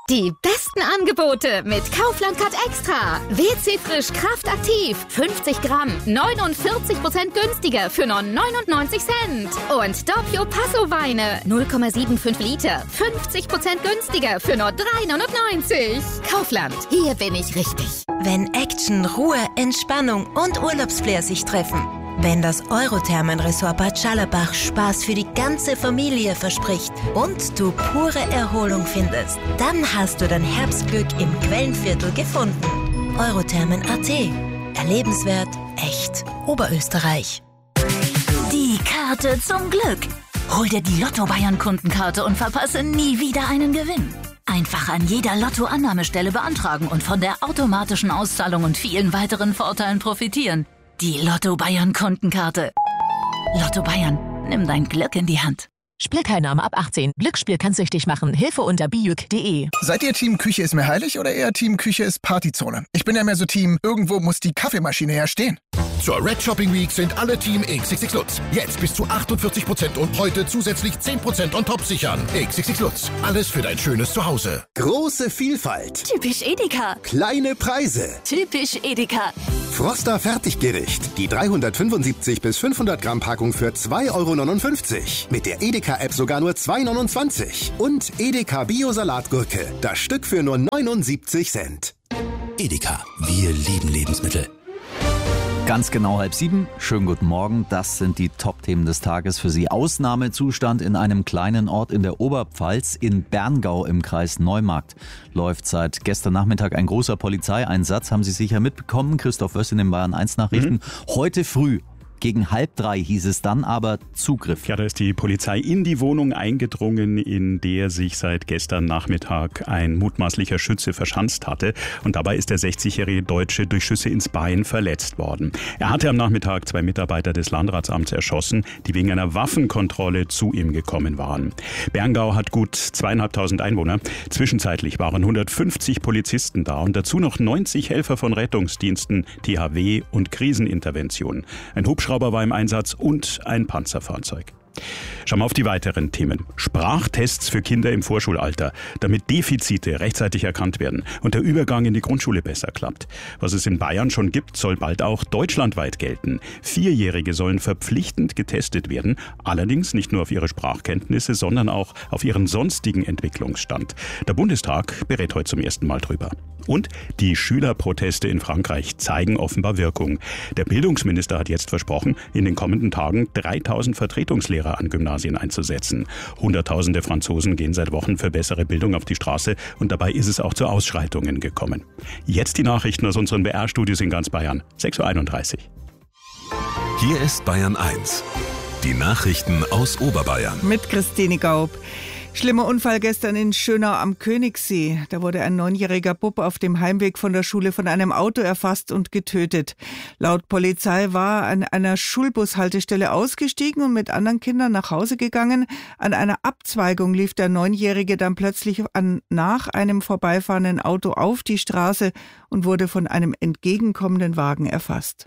Die besten Angebote mit Kaufland Card Extra. WC Frisch Kraft Aktiv. 50 Gramm. 49% günstiger für nur 99 Cent. Und Doppio Passo Weine. 0,75 Liter. 50% günstiger für nur 3,99. Kaufland. Hier bin ich richtig. Wenn Action, Ruhe, Entspannung und Urlaubsflair sich treffen. Wenn das Eurothermenresort Bad Schallerbach Spaß für die ganze Familie verspricht und du pure Erholung findest, dann hast du dein Herbstglück im Quellenviertel gefunden. Eurothermen.at. Erlebenswert, echt. Oberösterreich. Die Karte zum Glück. Hol dir die Lotto Bayern Kundenkarte und verpasse nie wieder einen Gewinn. Einfach an jeder Lotto-Annahmestelle beantragen und von der automatischen Auszahlung und vielen weiteren Vorteilen profitieren. Die Lotto Bayern Kundenkarte. Lotto Bayern, nimm dein Glück in die Hand. Spielteilnahme ab 18. Glücksspiel kann süchtig machen. Hilfe unter bijuk.de. Seid ihr Team Küche ist mir heilig oder eher Team Küche ist Partyzone? Ich bin ja mehr so Team, irgendwo muss die Kaffeemaschine ja stehen. Zur Red Shopping Week sind alle Team XXX Lutz. Jetzt bis zu 48% und heute zusätzlich 10% on top sichern. XXX Lutz. Alles für dein schönes Zuhause. Große Vielfalt. Typisch Edeka. Kleine Preise. Typisch Edeka. Froster Fertiggericht. Die 375 bis 500 Gramm Packung für 2,59 €. Mit der Edeka-App sogar nur 2,29 €. Und Edeka Bio-Salatgurke. Das Stück für nur 79 Cent. Edeka. Wir lieben Lebensmittel. Ganz genau 6:30. Schönen guten Morgen. Das sind die Top-Themen des Tages für Sie. Ausnahmezustand in einem kleinen Ort in der Oberpfalz. In Berngau im Kreis Neumarkt läuft seit gestern Nachmittag ein großer Polizeieinsatz. Haben Sie sicher mitbekommen. Christoph Wöss in den Bayern 1 Nachrichten. Heute früh. Gegen 2:30 hieß es dann aber Zugriff. Ja, da ist die Polizei in die Wohnung eingedrungen, in der sich seit gestern Nachmittag ein mutmaßlicher Schütze verschanzt hatte. Und dabei ist der 60-jährige Deutsche durch Schüsse ins Bein verletzt worden. Er hatte am Nachmittag 2 Mitarbeiter des Landratsamts erschossen, die wegen einer Waffenkontrolle zu ihm gekommen waren. Berngau hat gut 2.500 Einwohner. Zwischenzeitlich waren 150 Polizisten da und dazu noch 90 Helfer von Rettungsdiensten, THW und Krisenintervention. Ein Hubschrauber war im Einsatz und ein Panzerfahrzeug. Schauen wir auf die weiteren Themen. Sprachtests für Kinder im Vorschulalter, damit Defizite rechtzeitig erkannt werden und der Übergang in die Grundschule besser klappt. Was es in Bayern schon gibt, soll bald auch deutschlandweit gelten. 4-Jährige sollen verpflichtend getestet werden, allerdings nicht nur auf ihre Sprachkenntnisse, sondern auch auf ihren sonstigen Entwicklungsstand. Der Bundestag berät heute zum ersten Mal drüber. Und die Schülerproteste in Frankreich zeigen offenbar Wirkung. Der Bildungsminister hat jetzt versprochen, in den kommenden Tagen 3.000 Vertretungslehrer an Gymnasien einzusetzen. Hunderttausende Franzosen gehen seit Wochen für bessere Bildung auf die Straße und dabei ist es auch zu Ausschreitungen gekommen. Jetzt die Nachrichten aus unseren BR-Studios in ganz Bayern. 6:31 Uhr. Hier ist Bayern 1. Die Nachrichten aus Oberbayern. Mit Christine Gaub. Schlimmer Unfall gestern in Schönau am Königssee. Da wurde ein 9-jähriger Bub auf dem Heimweg von der Schule von einem Auto erfasst und getötet. Laut Polizei war er an einer Schulbushaltestelle ausgestiegen und mit anderen Kindern nach Hause gegangen. An einer Abzweigung lief der 9-jährige dann plötzlich nach einem vorbeifahrenden Auto auf die Straße und wurde von einem entgegenkommenden Wagen erfasst.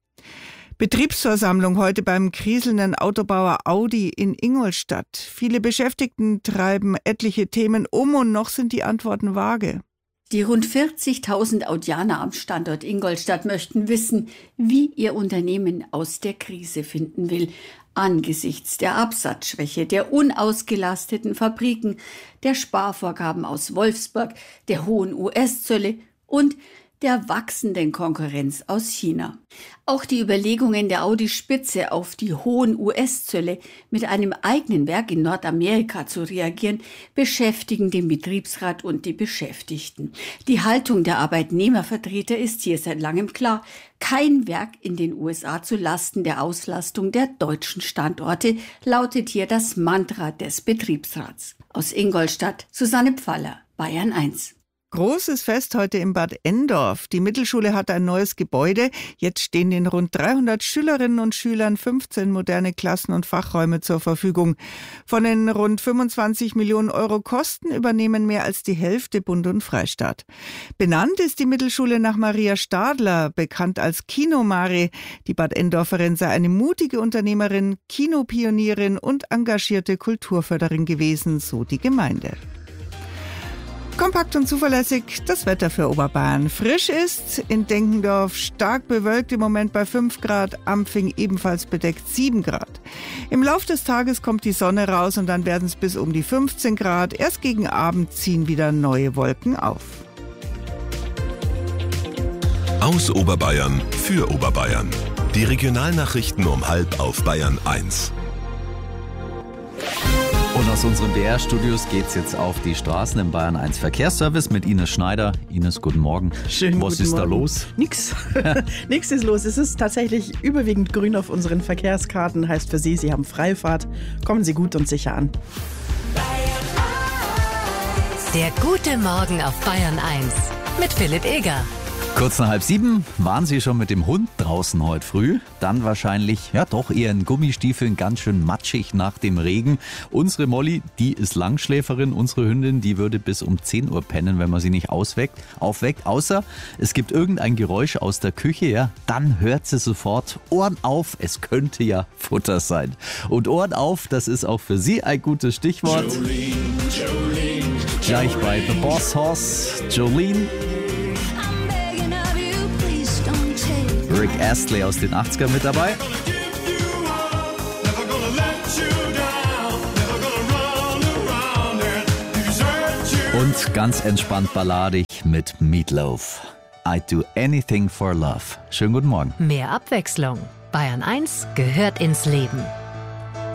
Betriebsversammlung heute beim kriselnden Autobauer Audi in Ingolstadt. Viele Beschäftigten treiben etliche Themen um und noch sind die Antworten vage. Die rund 40.000 Audianer am Standort Ingolstadt möchten wissen, wie ihr Unternehmen aus der Krise finden will. Angesichts der Absatzschwäche, der unausgelasteten Fabriken, der Sparvorgaben aus Wolfsburg, der hohen US-Zölle und der wachsenden Konkurrenz aus China. Auch die Überlegungen der Audi-Spitze auf die hohen US-Zölle mit einem eigenen Werk in Nordamerika zu reagieren, beschäftigen den Betriebsrat und die Beschäftigten. Die Haltung der Arbeitnehmervertreter ist hier seit langem klar. Kein Werk in den USA zu Lasten der Auslastung der deutschen Standorte, lautet hier das Mantra des Betriebsrats. Aus Ingolstadt, Susanne Pfaller, Bayern 1. Großes Fest heute in Bad Endorf. Die Mittelschule hat ein neues Gebäude. Jetzt stehen den rund 300 Schülerinnen und Schülern 15 moderne Klassen- und Fachräume zur Verfügung. Von den rund 25 Millionen Euro Kosten übernehmen mehr als die Hälfte Bund und Freistaat. Benannt ist die Mittelschule nach Maria Stadler, bekannt als Kino-Mari. Die Bad Endorferin sei eine mutige Unternehmerin, Kinopionierin und engagierte Kulturförderin gewesen, so die Gemeinde. Kompakt und zuverlässig das Wetter für Oberbayern. Frisch ist in Denkendorf stark bewölkt, im Moment bei 5 Grad, Ampfing ebenfalls bedeckt 7 Grad. Im Lauf des Tages kommt die Sonne raus und dann werden es bis um die 15 Grad. Erst gegen Abend ziehen wieder neue Wolken auf. Aus Oberbayern für Oberbayern. Die Regionalnachrichten um 12:30 auf Bayern 1. Und aus unseren BR-Studios geht's jetzt auf die Straßen im Bayern 1 Verkehrsservice mit Ines Schneider. Ines, guten Morgen. Schönen Was guten ist Morgen. da los? Nix. Nix ist los. Es ist tatsächlich überwiegend grün auf unseren Verkehrskarten. Heißt für Sie, Sie haben Freifahrt. Kommen Sie gut und sicher an. Der gute Morgen auf Bayern 1 mit Philipp Eger. Kurz nach 6:30 waren Sie schon mit dem Hund draußen heute früh. Dann wahrscheinlich, ja doch eher in Gummistiefeln, ganz schön matschig nach dem Regen. Unsere Molly, die ist Langschläferin. Unsere Hündin, die würde bis um 10 Uhr pennen, wenn man sie nicht aufweckt. Außer es gibt irgendein Geräusch aus der Küche, ja, dann hört sie sofort Ohren auf. Es könnte ja Futter sein. Und Ohren auf, das ist auch für Sie ein gutes Stichwort. Jolene. Gleich bei The Boss Hoss, Jolene. Rick Astley aus den 80ern mit dabei. Und ganz entspannt balladig mit Meatloaf. I'd do anything for love. Schönen guten Morgen. Mehr Abwechslung. Bayern 1 gehört ins Leben.